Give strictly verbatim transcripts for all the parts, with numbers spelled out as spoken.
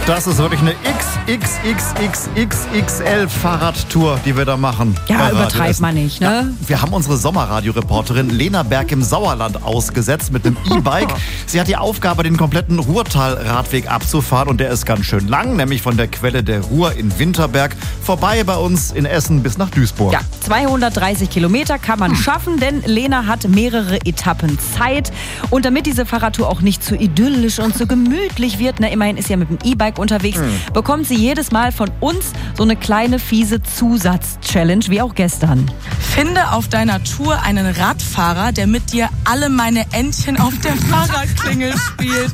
Das ist wirklich eine X X X X X X L Fahrradtour, die wir da machen. Ja, übertreibt man nicht, ne? Ja, wir haben unsere Sommerradio-Reporterin Lena Berg im Sauerland ausgesetzt mit einem E-Bike. Sie hat die Aufgabe, den kompletten Ruhrtal-Radweg abzufahren und der ist ganz schön lang, nämlich von der Quelle der Ruhr in Winterberg vorbei bei uns in Essen bis nach Duisburg. Ja, zweihundertdreißig Kilometer kann man hm. schaffen, denn Lena hat mehrere Etappen Zeit. Und damit diese Fahrradtour auch nicht zu idyllisch und zu gemütlich wird, ne, immerhin ist sie ja mit dem E-Bike unterwegs, hm. bekommt sie jedes Mal von uns so eine kleine fiese Zusatz-Challenge, wie auch gestern. Finde auf deiner Tour einen Radfahrer, der mit dir alle meine Entchen auf der Fahrradklingel spielt.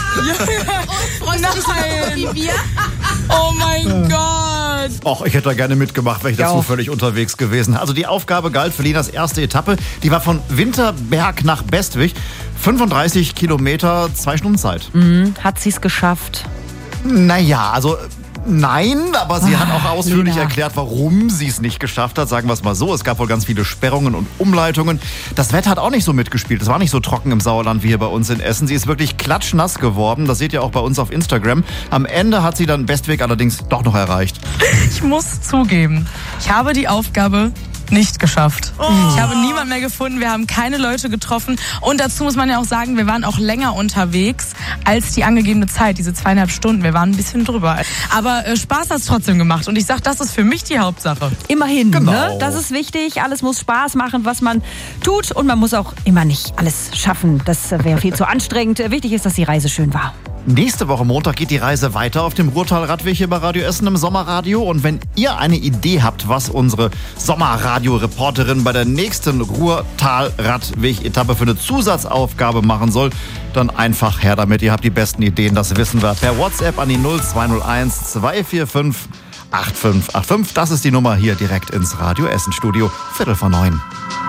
Und freust du dich so wie wir? Oh mein Gott. Och, ich hätte da gerne mitgemacht, wäre ich dazu völlig unterwegs gewesen. Also die Aufgabe galt für Lenas erste Etappe. Die war von Winterberg nach Bestwig. fünfunddreißig Kilometer, zwei Stunden Zeit. Mhm. Hat sie es geschafft? Naja, also nein, aber sie ah, hat auch ausführlich Lena. erklärt, warum sie es nicht geschafft hat. Sagen wir es mal so, es gab wohl ganz viele Sperrungen und Umleitungen. Das Wetter hat auch nicht so mitgespielt. Es war nicht so trocken im Sauerland wie hier bei uns in Essen. Sie ist wirklich klatschnass geworden. Das seht ihr auch bei uns auf Instagram. Am Ende hat sie dann Bestweg allerdings doch noch erreicht. Ich muss zugeben, ich habe die Aufgabe nicht geschafft. Oh. Ich habe niemanden mehr gefunden, wir haben keine Leute getroffen und dazu muss man ja auch sagen, wir waren auch länger unterwegs als die angegebene Zeit, diese zweieinhalb Stunden. Wir waren ein bisschen drüber. Aber äh, Spaß hat es trotzdem gemacht und ich sag, das ist für mich die Hauptsache. Immerhin, genau. ne? Das ist wichtig. Alles muss Spaß machen, was man tut und man muss auch immer nicht alles schaffen. Das wäre viel zu anstrengend. Wichtig ist, dass die Reise schön war. Nächste Woche Montag geht die Reise weiter auf dem Ruhrtal-Radweg hier bei Radio Essen im Sommerradio. Und wenn ihr eine Idee habt, was unsere Sommerradio-Reporterin bei der nächsten Ruhrtal-Radweg-Etappe für eine Zusatzaufgabe machen soll, dann einfach her damit. Ihr habt die besten Ideen, das wissen wir. Per WhatsApp an die null zwei null eins zwei vier fünf acht fünf acht fünf. Das ist die Nummer hier direkt ins Radio Essen Studio. Viertel vor neun.